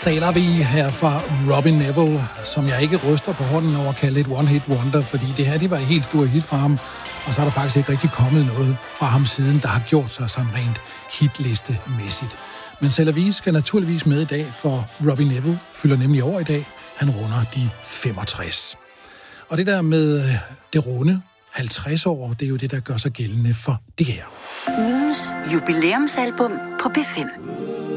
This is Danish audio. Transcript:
C'est la vie her fra Robin Neville, som jeg ikke ryster på hånden over at kalde et one-hit wonder, fordi det her, det var et helt stort hit fra ham, og så er der faktisk ikke rigtig kommet noget fra ham siden, der har gjort sig sådan rent hitlistemæssigt. Men C'est la vie skal naturligvis med i dag, for Robin Neville fylder nemlig år i dag. Han runder de 65. Og det der med det runde 50 år, det er jo det, der gør sig gældende for det her. Ugens jubilæumsalbum på B5.